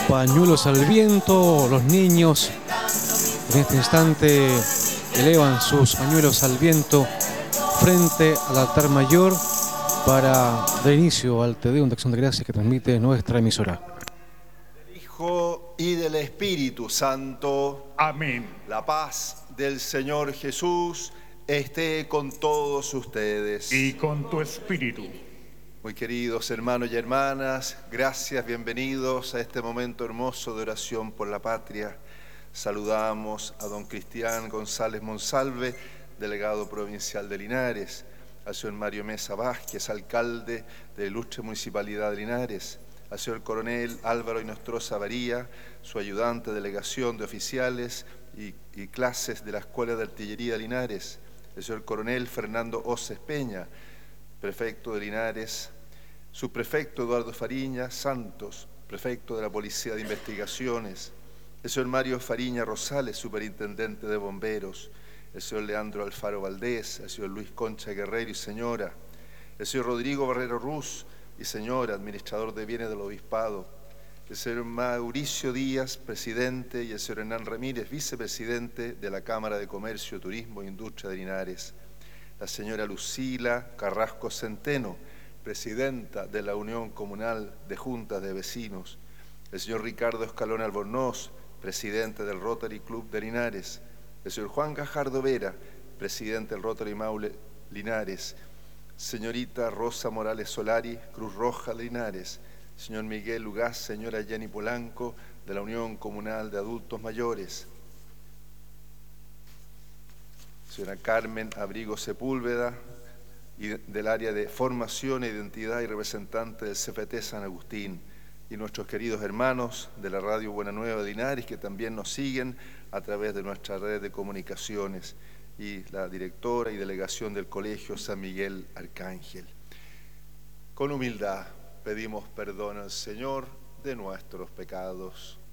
pañuelos al viento. Los niños en este instante elevan sus pañuelos al viento frente al altar mayor para dar inicio al Te Deum de Acción de Gracias que transmite nuestra emisora. Del Hijo y del Espíritu Santo. Amén. La paz del Señor Jesús esté con todos ustedes. Y con tu espíritu. Muy queridos hermanos y hermanas, gracias, bienvenidos a este momento hermoso de oración por la patria. Saludamos a don Cristian González Monsalve, delegado provincial de Linares, al señor Mario Mesa Vázquez, alcalde de la ilustre Municipalidad de Linares, al señor coronel Álvaro Inostroza Varía, su ayudante, delegación de oficiales y clases de la Escuela de Artillería de Linares, el señor coronel Fernando Oces Peña, prefecto de Linares, subprefecto Eduardo Fariña Santos, prefecto de la Policía de Investigaciones, el señor Mario Fariña Rosales, superintendente de bomberos, el señor Leandro Alfaro Valdés, el señor Luis Concha Guerrero y señora, el señor Rodrigo Barrero Ruz y señora, administrador de bienes del obispado, el señor Mauricio Díaz, presidente, y el señor Hernán Ramírez, vicepresidente de la Cámara de Comercio, Turismo e Industria de Linares, la señora Lucila Carrasco Centeno, presidenta de la Unión Comunal de Juntas de Vecinos, el señor Ricardo Escalón Albornoz, presidente del Rotary Club de Linares, el señor Juan Gajardo Vera, presidente del Rotary Maule Linares, señorita Rosa Morales Solari, Cruz Roja de Linares, señor Miguel Ugaz, señora Jenny Polanco, de la Unión Comunal de Adultos Mayores, señora Carmen Abrigo Sepúlveda, y del área de formación e identidad y representante del CFT San Agustín, y nuestros queridos hermanos de la Radio Buena Nueva de Linares que también nos siguen a través de nuestra red de comunicaciones, y la directora y delegación del Colegio San Miguel Arcángel. Con humildad pedimos perdón al Señor de nuestros pecados.